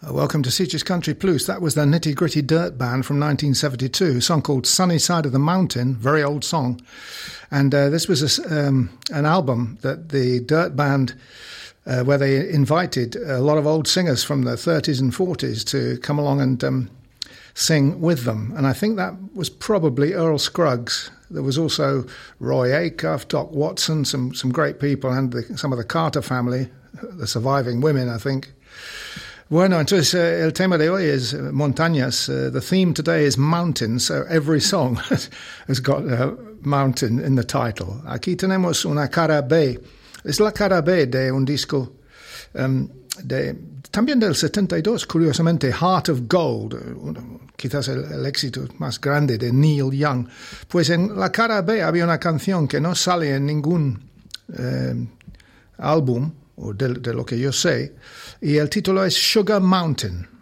Welcome to Sitges Country Plus. That was the Nitty Gritty Dirt Band from 1972, a song called Sunny Side of the Mountain, very old song. And this was an album that the Dirt Band, where they invited a lot of old singers from the 30s and 40s to come along and sing with them. And I think that was probably Earl Scruggs. There was also Roy Acuff, Doc Watson, some great people, and some of the Carter family, the surviving women, I think. Bueno, entonces el tema de hoy es montañas. The theme today is mountains, so every song has got a mountain in the title. Aquí tenemos una cara B. Es la cara B de un disco también del 72, curiosamente, Heart of Gold, quizás el éxito más grande de Neil Young. Pues en la cara B había una canción que no sale en ningún álbum, o de lo que yo sé, y el título es Sugar Mountain.